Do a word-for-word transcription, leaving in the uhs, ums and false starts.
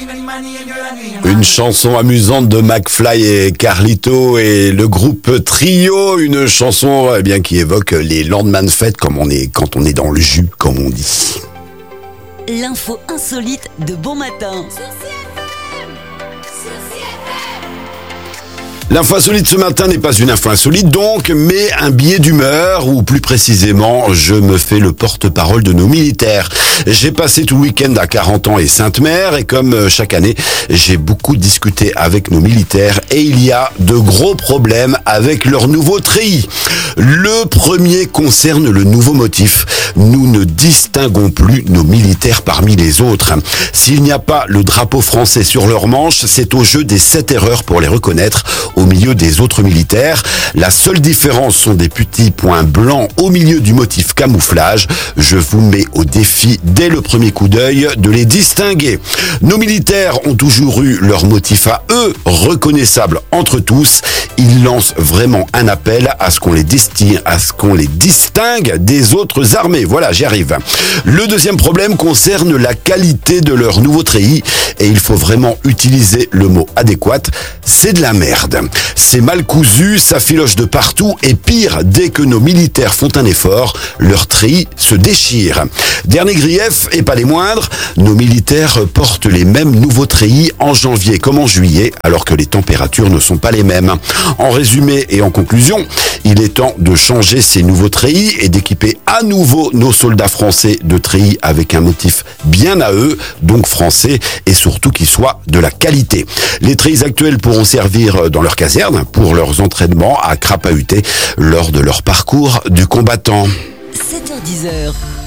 Une chanson amusante de McFly et Carlito et le groupe Trio, une chanson eh bien qui évoque les lendemains de fête comme on est quand on est dans le jus, comme on dit. L'info insolite de Bon Matin. L'info insolite ce matin n'est pas une info insolite donc, mais un billet d'humeur, ou plus précisément, je me fais le porte-parole de nos militaires. J'ai passé tout le week-end à Carentan et Sainte-Mère, et comme chaque année, j'ai beaucoup discuté avec nos militaires, et il y a de gros problèmes avec leur nouveau treillis. Le premier concerne le nouveau motif. Nous ne distinguons plus nos militaires parmi les autres. S'il n'y a pas le drapeau français sur leur manche, c'est au jeu des sept erreurs pour les reconnaître au milieu des autres militaires. La seule différence sont des petits points blancs au milieu du motif camouflage. Je vous mets au défi dès le premier coup d'œil de les distinguer. Nos militaires ont toujours eu leur motif à eux, reconnaissable entre tous. Ils lancent vraiment un appel à ce qu'on les distingue, à ce qu'on les distingue des autres armées. Voilà, j'y arrive. Le deuxième problème concerne la qualité de leur nouveau treillis et il faut vraiment utiliser le mot adéquat. C'est de la merde. C'est mal cousu, ça filoche de partout et pire, dès que nos militaires font un effort, leur treillis se déchire. Dernier grief, et pas les moindres, nos militaires portent les mêmes nouveaux treillis en janvier comme en juillet, alors que les températures ne sont pas les mêmes. En résumé et en conclusion, il est temps de changer ces nouveaux treillis et d'équiper à nouveau nos soldats français de treillis avec un motif bien à eux, donc français, et surtout qui soit de la qualité. Les treillis actuels pourront servir dans leur caserne pour leurs entraînements à crapahuter lors de leur parcours du combattant. sept heures dix.